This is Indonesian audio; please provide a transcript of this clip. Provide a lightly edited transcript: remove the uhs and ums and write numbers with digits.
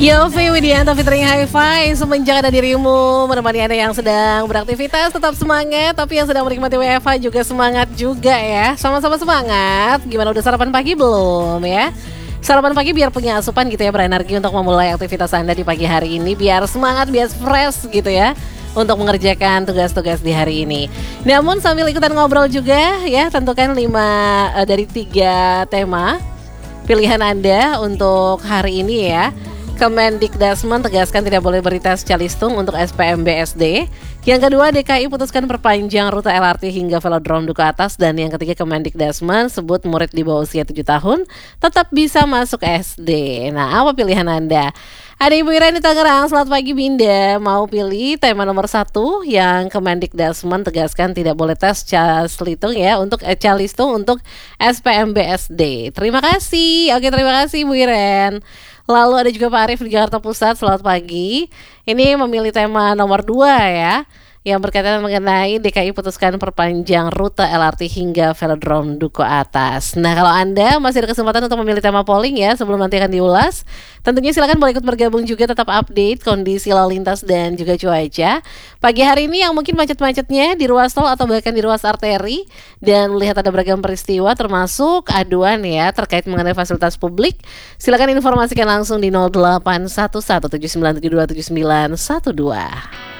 Yofi Widianto featuring Hi-Fi. Semenjak ada dirimu menemani Anda yang sedang beraktivitas tetap semangat, tapi yang sedang menikmati WFH juga semangat juga ya. Sama-sama semangat. Gimana, udah sarapan pagi belum ya? Sarapan pagi biar punya asupan gitu ya, berenergi untuk memulai aktivitas Anda di pagi hari ini, biar semangat, biar fresh gitu ya untuk mengerjakan tugas-tugas di hari ini. Namun sambil ikutan ngobrol juga ya, tentukan 5 dari 3 tema pilihan Anda untuk hari ini ya. Kemendikbudrismen tegaskan tidak boleh berita calistung untuk SPMBSD. Yang kedua, DKI putuskan perpanjang rute LRT hingga Velodrome Duku Atas. Dan yang ketiga, Kemendikbudrismen sebut murid di bawah usia 7 tahun tetap bisa masuk SD. Nah, apa pilihan Anda? Ada Ibu Ira di Tangerang, selamat pagi Binda. Mau pilih tema nomor 1 yang Kemendikbudrismen tegaskan tidak boleh tes calistung ya untuk calistung untuk SPMBSD. Terima kasih. Oke, terima kasih Ibu Iren. Lalu ada juga Pak Arif di Jakarta Pusat, selamat pagi. Ini memilih tema nomor 2 ya, yang berkaitan mengenai DKI putuskan perpanjang rute LRT hingga Velodrome Duku Atas. Nah, kalau Anda masih ada kesempatan untuk memilih tema polling ya, sebelum nanti akan diulas, tentunya silakan boleh ikut bergabung juga, tetap update kondisi lalu lintas dan juga cuaca. Pagi hari ini yang mungkin macet-macetnya di ruas tol atau bahkan di ruas arteri, dan melihat ada beragam peristiwa termasuk aduan ya terkait mengenai fasilitas publik. Silakan informasikan langsung di 081179727912.